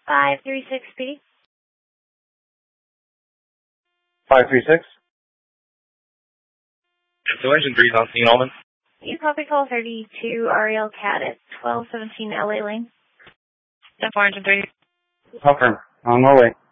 536 PD. 536? So engine 3 is on scene, Alden. You copy call 32 Ariel Cat at 1217 LA Lane. 10-4 engine 3. Confirm. On my way.